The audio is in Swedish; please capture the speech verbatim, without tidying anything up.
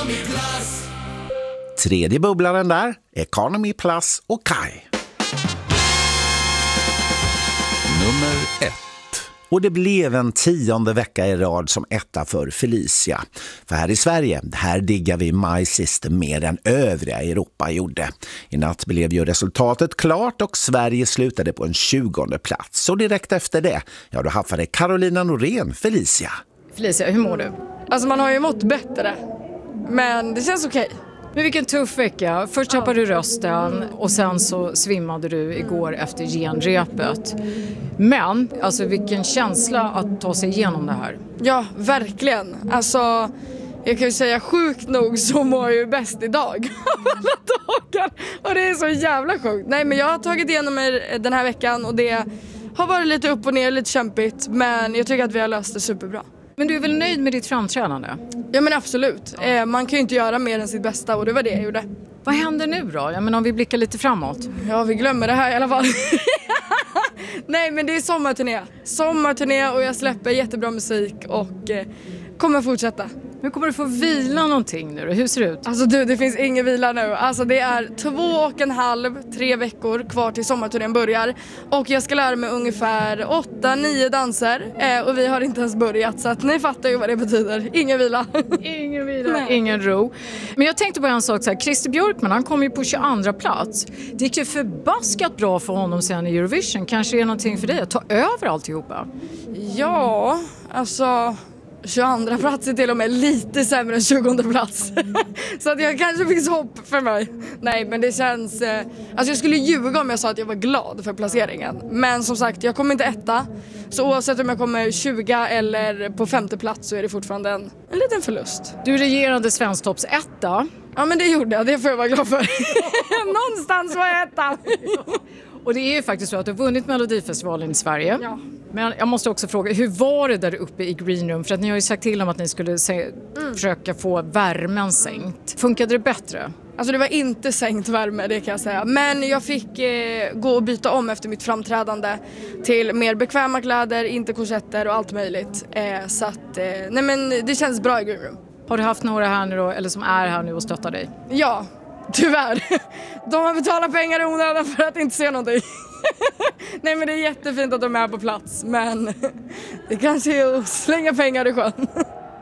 Economy Plus. Tredje bubblaren där, Economy Plus och Kai. Nummer ett. Och det blev en tionde vecka i rad som etta för Felicia. För här i Sverige, här diggar vi My Sister mer än övriga Europa gjorde. I natt blev ju resultatet klart och Sverige slutade på en tjugonde plats. Och direkt efter det, ja då haffade Carolina Norén Felicia. Felicia, hur mår du? Alltså man har ju mått bättre, men det känns okej. Men vilken tuff vecka. Först tappade du rösten och sen så svimmade du igår efter genrepet. Men, alltså vilken känsla att ta sig igenom det här. Ja, verkligen. Alltså, jag kan ju säga sjukt nog så mår jag ju bäst idag av alla dagar. Och det är så jävla sjukt. Nej, men jag har tagit igenom mig den här veckan och det har varit lite upp och ner, lite kämpigt. Men jag tycker att vi har löst det superbra. Men du är väl nöjd med ditt framträdande? Ja, men absolut. Eh, man kan ju inte göra mer än sitt bästa och det var det jag gjorde. Vad händer nu då? Jag menar, om vi blickar lite framåt. Ja, vi glömmer det här i alla fall. Nej, men det är sommarturné. Sommarturné och jag släpper jättebra musik och eh, kommer fortsätta. Men kommer du få vila någonting nu då? Hur ser det ut? Alltså du, det finns ingen vila nu. Alltså det är två och en halv, tre veckor kvar till sommarturnén börjar. Och jag ska lära mig ungefär åtta, nio danser. Eh, och vi har inte ens börjat, så att ni fattar ju vad det betyder. Ingen vila. Ingen vila, Nej. ingen ro. Men jag tänkte på en sak så här. Christer Björkman, han kom ju på tjugoandra plats. Det gick ju förbaskat bra för honom sen i Eurovision. Kanske är det någonting för dig att ta över alltihopa? Ja, alltså... tjugoandra plats är till och med lite sämre än tjugonde plats. Så att jag kanske finns hopp för mig. Nej, men det känns... Eh, alltså jag skulle ljuga om jag sa att jag var glad för placeringen. Men som sagt, jag kommer inte etta. Så oavsett om jag kommer tjugo eller på femte plats så är det fortfarande en, en liten förlust. Du regerande Svensktops etta. Ja, men det gjorde jag. Det får jag vara glad för. Någonstans var jag etta. Och det är ju faktiskt så att du har vunnit Melodifestivalen i Sverige. Ja. Men jag måste också fråga, hur var det där uppe i Green Room? För att ni har ju sagt till om att ni skulle se, mm. försöka få värmen sänkt. Funkade det bättre? Alltså det var inte sänkt värme, det kan jag säga. Men jag fick eh, gå och byta om efter mitt framträdande till mer bekväma kläder, inte korsetter och allt möjligt. Eh, så att, eh, nej men det känns bra i Green Room. Har du haft några här nu då, eller som är här nu och stöttar dig? Ja, tyvärr. De har betalat pengar i onödan för att inte se någonting. Nej, men det är jättefint att de är på plats, men det kanske är att slänga pengar i sjön.